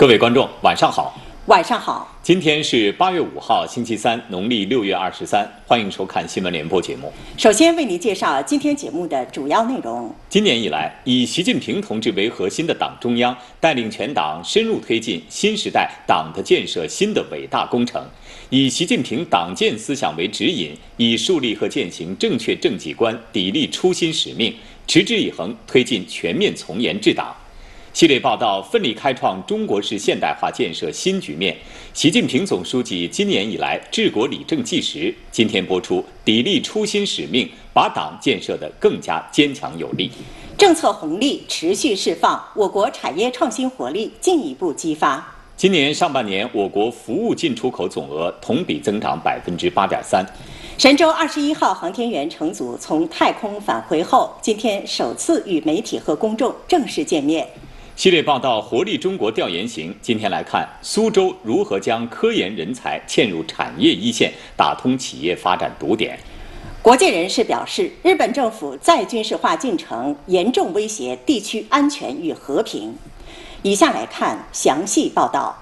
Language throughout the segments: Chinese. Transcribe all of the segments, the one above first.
各位观众，晚上好。 晚上好。 今天是8月5号，星期三，农历6月23。欢迎收看新闻联播节目。 首先为您介绍今天节目的主要内容。 今年以来，以习近平同志为核心的党中央带领全党深入推进新时代党的建设新的伟大工程，以习近平党建思想为指引，以树立和践行正确政绩观，砥砺初心使命，持之以恒推进全面从严治党。系列报道奋力开创中国式现代化建设新局面，习近平总书记今年以来治国理政纪实。今天播出砥砺初心使命，把党建设得更加坚强有力。 政策红利持续释放，我国产业创新活力进一步激发。 今年上半年，我国服务进出口总额同比增长8.3%。 神舟21号航天员乘组从太空返回后，今天首次与媒体和公众正式见面。 系列报道活力中国调研行，今天来看苏州如何将科研人才嵌入产业一线，打通企业发展堵点。 国界人士表示，日本政府再军事化进程严重威胁地区安全与和平。以下来看详细报道。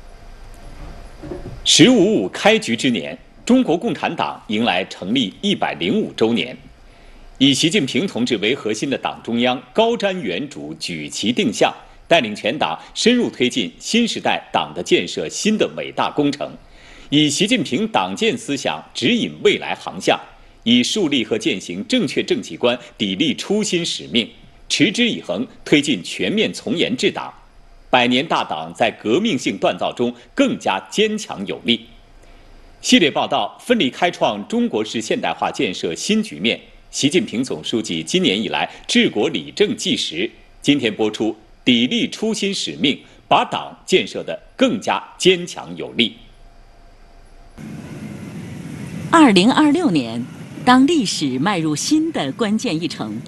“15.5”开局之年，中国共产党迎来成立105周年。以习近平同志为核心的党中央高瞻远瞩、举旗定向，带领全党深入推进新时代党的建设新的伟大工程，以习近平党建思想指引未来航向，以树立和践行正确政绩观，砥砺初心使命，持之以恒推进全面从严治党。百年大党在革命性锻造中更加坚强有力。系列报道奋力开创中国式现代化建设新局面。习近平总书记今年以来治国理政纪实。今天播出砥砺初心使命，把党建设得更加坚强有力。 2026年，当历史迈入新的关键一程，